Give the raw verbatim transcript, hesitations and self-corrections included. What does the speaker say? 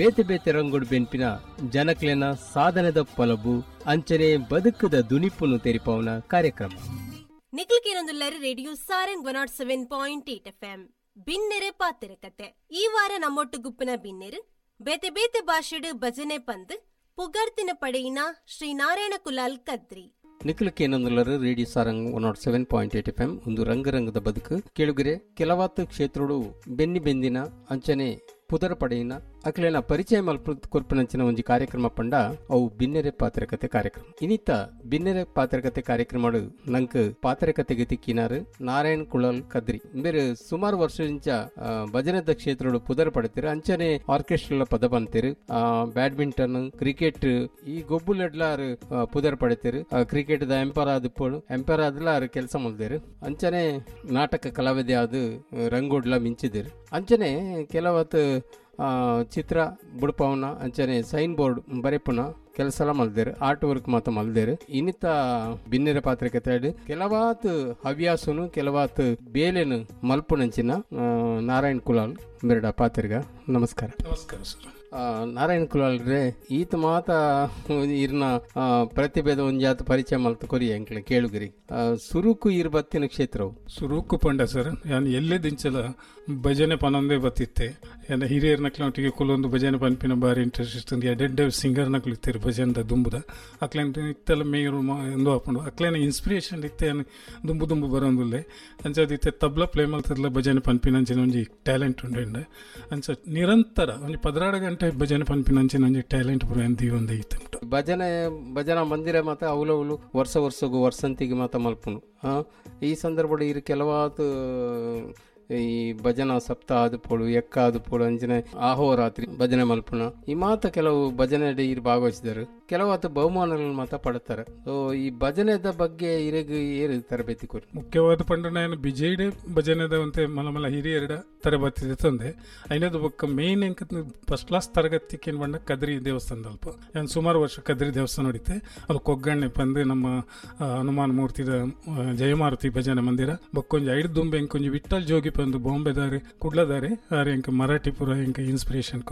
ಬೇತೆ ಬೇತೆ ರಂಗುಡು ಬೆನ್ಪಿನ ಜನಕ್ಲೆನ ಸಾಧನೆದ ಪೊಲಬು ಅಂಚನೆ ಬದುಕದ ದುನಿಪುನು ತೆರಿಪವನ ಕಾರ್ಯಕ್ರಮ ನಿಕ್ಲಿಕೇನೊಂದುಲ್ಲರು radio Sarang one not seven point eight F M ಬಿನ್ನೆರೆ ಪಾತೆರೆ ಕತೆ. ಈ ವಾರ ನಮ್ಮೊಟ್ಟು ಗುಪ್ಪಿನ ಬಿನ್ನೆರು ಬೇತೆ ಬೇತೆ ಭಾಷೆಡು ಭಜನೆ ಪಂದ್ ಪುಗರ್ತಿನ ಪಡೆಯಿನ Shri Narayana Kulal Kadri. ನಿಖಿಲಕ್ಕೇನೊಂದುಲ್ಲರು radio Sarang one not seven point eight F M ಒಂದು ರಂಗರಂಗದ ಬದುಕು ಕೇಳುಗರೆ. ಕೆಲವಾತು ಕ್ಷೇತ್ರಡು ಬೆನ್ನಿ ಬೆಂದಿನ ಅಂಚನೆ ಪುದರ ಪಡೆಯಿನ ಅಕ್ಲೇನ ಪರಿಚಯ ಮಲ್ಪ ಕೊರ್ಪನಂಚಿನ ಒಂದು ಕಾರ್ಯಕ್ರಮ ಪಂಡ ಅವು ಬಿನ್ನೆರೆ ಪಾತ್ರಕತೆ ಕಾರ್ಯಕ್ರಮ. ಇನ್ನಿತ್ತ ಬಿನ್ನೆರೆ ಪಾತ್ರಕತೆ ಕಾರ್ಯಕ್ರಮ ನಂಕ್ ಪಾತ್ರಕತೆಗೆ ತಿಕ್ಕಿನಾರು ನಾರಾಯಣ್ ಕುಳಲ್ ಕದ್ರಿ. ಬೇರೆ ಸುಮಾರು ವರ್ಷದಿಂದ ಭಜನದ ಕ್ಷೇತ್ರಗಳು ಪುದರ ಪಡ್ತೀರ ಅಂಚನೆ ಆರ್ಕೆಸ್ಟ್ರಾ ಪದ ಬಂತೀರು. ಬ್ಯಾಡ್ಮಿಂಟನ್ ಕ್ರಿಕೆಟ್ ಈ ಗೊಬ್ಬುಲೆಡ್ಲಾರು ಪುದರ ಪಡಿತೀರು. ಕ್ರಿಕೆಟ್ ದ ಎಂಪರ್ ಆದಪ್ಪಳು ಎಂಪರ್ ಆದ್ಲಾರು ಕೆಲಸ ಮಾಡ್ದೇರು. ಅಂಚನೆ ನಾಟಕ ಕಲಾವಿದೆ ಆದ ರಂಗೋಡ್ಲ ಮಿಂಚಿದೇರು. ಅಂಚನೆ ಕೆಲವತ್ತು ಚಿತ್ರ ಬುಡಪವನ ಅಂಚನೆ ಸೈನ್ ಬೋರ್ಡ್ ಬರೆಪುನ ಕೆಲಸ ಎಲ್ಲ ಮಲ್ದೇರು. ಆರ್ಟ್ ವರ್ಕ್ ಮಾತ್ರ ಮಲ್ದೇರು. ಇನ್ನಿತ ಬಿನ್ನೆರ ಪಾತ್ರಕತೆ ಕೆಲವಾತ್ ಹವ್ಯಾಸನು ಕೆಲವಾತ್ ಬೇಲೆನು ಮಲ್ಪುನಂಚಿನ ನಾರಾಯಣ್ ಕುಲಾಲ್ ಬೆರಡ ಪಾತ್ರಿಗ ನಮಸ್ಕಾರ. ನಮಸ್ಕಾರ ಸರ್. ನಾರಾಯಣ್ ಕುಲಾಲ್ ರೇ ಈತ ಮಾತ ಇರ್ನ ಪ್ರತಿಭೆದ ಒಂಜಾತ ಪರಿಚಯ ಮಲ್ತ ಕೊರಿ ಎಂಕ್ಲೆ ಕೇಳುಗರಿ. ಸುರುಕು ಇರ್ ಬತ್ತಿನ ಕ್ಷೇತ್ರವು ಸುರುಕು ಪಂಡ ಸರ್. ಯಾನ್ ಎಲ್ಲೇ ದಿಂಚಲ ಭಜನೆ ಪನೊಂದೇ ಬತ್ತಿತ್ತೆ. ಯಾನ ಹಿರಿಯರ್ ನಕ್ಲೊಟ್ಟಿಗೆ ಕುಲೊಂದು ಭಜನೆ ಪನ್ಪಿನ ಬಾರಿ ಇಂಟ್ರೆಸ್ಟ್ ಇರ್ತಂದು ಎಡೆಡ್ಡೆ ಸಿಂಗರ್ ನಕ್ಲು ಇತ್ತೇರು ಭಜನದ ದುಂಬುದ ಅಕ್ಲೇನ ಇತ್ತೆಲ್ಲ ಮೇಯರು ಎಂದು ಹಾಕೊಂಡು ಅಕ್ಲೇನ ಇನ್ಸ್ಪಿರೇಷನ್ ಇತ್ತೆ ದುಂಬು ದುಂಬು ಬರೋದಿಲ್ಲ ಅಂಚದಿತ್ತೆ ತಬ್ಲ ಪ್ಲೇ ಮಾಡ್ತದಲ್ಲ ಭಜನೆ ಪನ್ಪಿನ ಅಂಚಿನ ಒಂಜಿ ಟ್ಯಾಲೆಂಟ್ ಉಂಡೆ ಅಂಚ ನಿರಂತರ ಒಂಜಿ ಪದರಾಡು ಗಂಟೆ ಭಜನೆ ಪನ್ಪಿನ ಅಂಚಿನ ಒಂಜಿ ಟ್ಯಾಲೆಂಟ್ ಪುರ ಎಂದಿ ಒಂದೇ ಇತ್ತು. ಭಜನೆ ಭಜನಾ ಮಂದಿರ ಮಾತ ಅವಲು ಅವಲು ವರ್ಷ ವರ್ಷಗೂ ವರ್ಷಂತಿಗೆ ಮಾತ ಮಲ್ಪುನು. ಈ ಸಂದರ್ಭ ಇರು ಕೆಲವಾತು ಈ ಭಜನಾ ಸಪ್ತ ಆದುಪೋಳು ಎಕ್ಕ ಆದುಪೋಳು ಅಂಜನೆ ಆಹೋರಾತ್ರಿ ಭಜನೆ ಮಲ್ಪುನ ಈ ಮಾತ ಕೆಲವು ಭಜನೆ ಇರು ಭಾಗವಹಿಸಿದರು. ಕೆಲವಾತು ಬಹುಮಾನಗಳನ್ನು ಮಾತ ಪಡ್ತಾರೆ. ಸೊ ಈ ಭಜನೆದ ಬಗ್ಗೆ ಇರಗ ಏರು ತರಬೇತಿ ಕೊರಿ ಮುಖ್ಯವಾದ ಪಂಡ ನಾನು ಬಿಜೆಡೆ ಭಜನೆದ ಅಂತೆ ಮಲ ಮಲ ಹಿರಿಯರ ತರಬೇತಿ ತಂದೆ ಐನದು ಬೊಕ್ಕ ಮೇನ್ ಎಂಕ ಫಸ್ಟ್ ಕ್ಲಾಸ್ ತರಗತಿಗೆ ಬಂಡ ಕದ್ರಿ ದೇವಸ್ಥಾನದ ಅಲ್ಪ ನಾನು ಸುಮಾರು ವರ್ಷ ಕದ್ರಿ ದೇವಸ್ಥಾನ ನೋಡಿತೆ. ಅಲ್ಲಿ ಕೊಗ್ಗಣ್ಣೆ ಬಂದು ನಮ್ಮ ಹನುಮಾನ ಮೂರ್ತಿದ ಜಯಮಾರುತಿ ಭಜನೆ ಮಂದಿರ ಬೊಕ್ಕೊಂಜಿ ಐದು ದುಂಬೆ ಎಂಕೊಂಜಿ ವಿಠಲ್ ಜೋಗಿ ಬಂದು ಬಾಂಬೆ ದಾರಿ ಕುಡ್ಲದಾರಿ ಆರೆ ಎಂಕ ಮರಾಠಿ ಪುರ ಎಂಕ ಇನ್ಸ್ಪಿರೇಷನ್